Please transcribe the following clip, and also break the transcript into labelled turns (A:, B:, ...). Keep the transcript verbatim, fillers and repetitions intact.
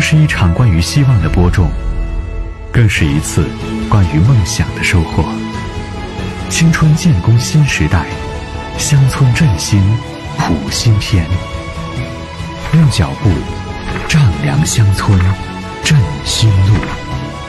A: 是一场关于希望的播种，更是一次关于梦想的收获。青春建功新时代，乡村振兴谱新篇。用脚步丈量乡村振兴路。